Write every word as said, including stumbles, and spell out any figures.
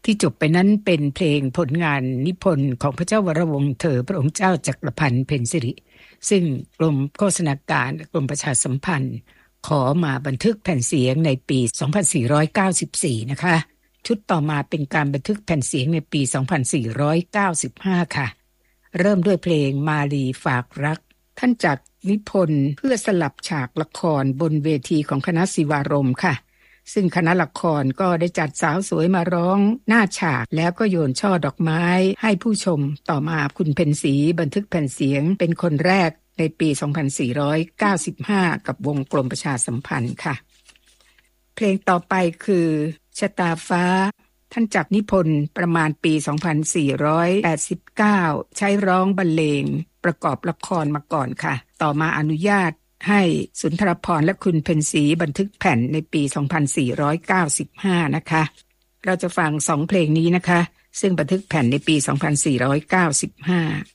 ที่จบไปนั้นเป็นเพลงผลงานนิพนธ์ของพระเจ้าวรวงศ์เธอพระองค์เจ้าจักรพันธ์เพ็ญสิริซึ่งกรมโฆษณาการกรมประชาสัมพันธ์ขอมาบันทึกแผ่นเสียงในปีสองพันสี่ร้อยเก้าสิบสี่นะคะชุดต่อมาเป็นการบันทึกแผ่นเสียงในปีสองพันสี่ร้อยเก้าสิบห้าค่ะเริ่มด้วยเพลงมาลีฝากรักท่านจัดนิพนธ์เพื่อสลับฉากละครบนเวทีของคณะศิวารมณ์ค่ะซึ่งคณะละครก็ได้จัดสาวสวยมาร้องหน้าฉากแล้วก็โยนช่อดอกไม้ให้ผู้ชมต่อมาคุณเพ็ญศรีบันทึกแผ่นเสียงเป็นคนแรกในปีสองพันสี่ร้อยเก้าสิบห้ากับวงกรมประชาสัมพันธ์ค่ะเพลงต่อไปคือชะตาฟ้าท่านจัดนิพนธ์ประมาณปีสองพันสี่ร้อยแปดสิบเก้าใช้ร้องบรรเลงประกอบละครมาก่อนค่ะต่อมาอนุญาตให้สุนทรภรณ์และคุณเพ็ญศรีบันทึกแผ่นในปีสองพันสี่ร้อยเก้าสิบห้านะคะเราจะฟังสองเพลงนี้นะคะซึ่งบันทึกแผ่นในปีสองพันสี่ร้อยเก้าสิบห้า